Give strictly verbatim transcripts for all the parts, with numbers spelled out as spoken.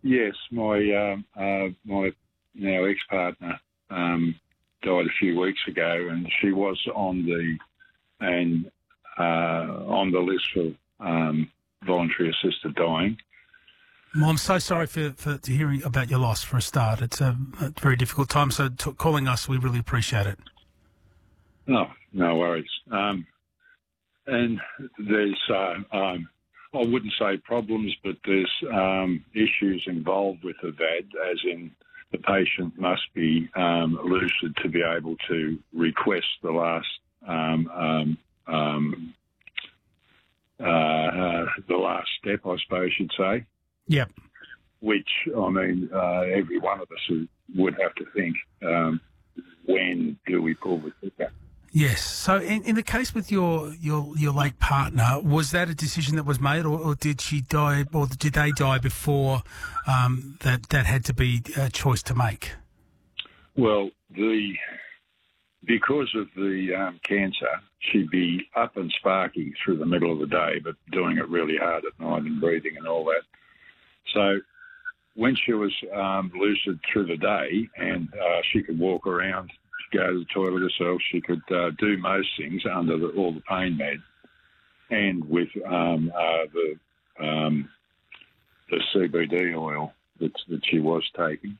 Yes, my um, uh, my now ex-partner um, died a few weeks ago, and she was on the and uh, on the list for um, voluntary assisted dying. Well, I'm so sorry for, for to hearing about your loss for a start. It's a, a very difficult time, so t- calling us, we really appreciate it. No, no worries. Um, and there's, uh, um, I wouldn't say problems, but there's um, issues involved with the V A D, as in the patient must be um, lucid to be able to request the last um, um, um, uh, uh, the last step, I suppose you'd say. Yep. Which, I mean, uh, every one of us would have to think, um, when do we pull the trigger? Yes. So in, in the case with your, your, your late partner, was that a decision that was made, or, or did she die, or did they die before um, that, that had to be a choice to make? Well, the because of the um, cancer, she'd be up and sparking through the middle of the day, but doing it really hard at night and breathing and all that. So when she was um, lucid through the day and uh, she could walk around, go to the toilet herself, she could uh, do most things under the, all the pain meds and with um, uh, the um, the C B D oil that, that she was taking.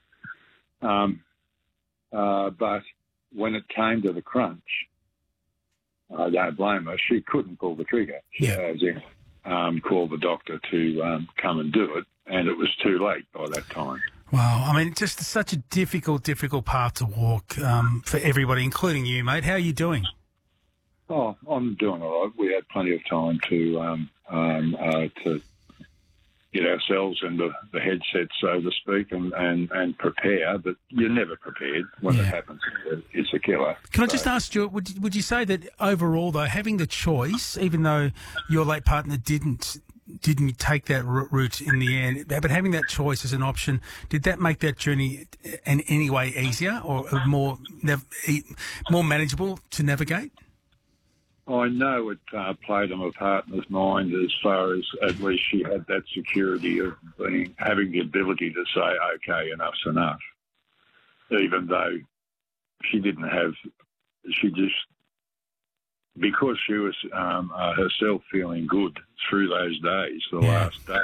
Um, uh, but when it came to the crunch, I don't blame her, she couldn't pull the trigger. She Yeah. as in, um, call the doctor to um, come and do it, and it was too late by that time. Wow. I mean, it's just such a difficult, difficult path to walk um, for everybody, including you, mate. How are you doing? Oh, I'm doing all right. We had plenty of time to um, um, uh, to get ourselves in the, the headset, so to speak, and, and, and prepare, but you're never prepared when Yeah. it happens. It's a killer. Can I just ask, Stuart, would you, would you say that overall, though, having the choice, even though your late partner didn't didn't take that r- route in the end, but having that choice as an option, did that make that journey in any way easier or more nav- e- more manageable to navigate? I know it uh, played on my partner's mind as far as at least she had that security of being having the ability to say, okay, enough's enough, even though she didn't have, she just, because she was um, uh, herself feeling good through those days, the Yeah. last days,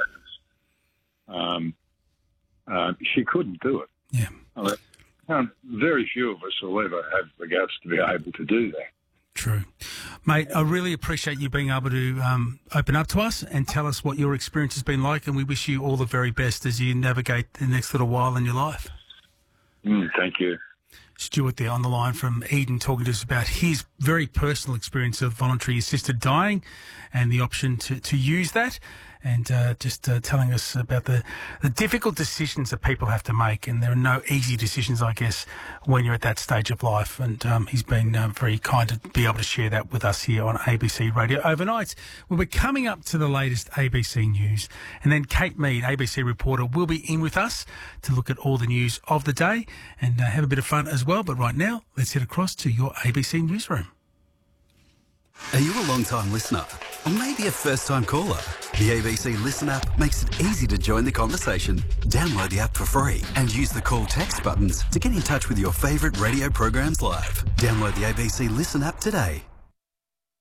um, uh, she couldn't do it. Yeah. I mean, um, very few of us will ever have the guts to be able to do that. True. Mate, I really appreciate you being able to um, open up to us and tell us what your experience has been like, and we wish you all the very best as you navigate the next little while in your life. Mm, thank you. Stuart there on the line from Eden talking to us about his very personal experience of voluntary assisted dying and the option to, to use that, and uh, just uh, telling us about the, the difficult decisions that people have to make. And there are no easy decisions, I guess, when you're at that stage of life. And um, he's been uh, very kind to be able to share that with us here on A B C Radio overnight. Well, we're coming up to the latest A B C news, and then Kate Mead, A B C reporter, will be in with us to look at all the news of the day and uh, have a bit of fun as well. But right now, let's head across to your A B C newsroom. Are you a long-time listener? Or maybe a first-time caller? The A B C Listen app makes it easy to join the conversation. Download the app for free and use the call text buttons to get in touch with your favourite radio programs live. Download the A B C Listen app today.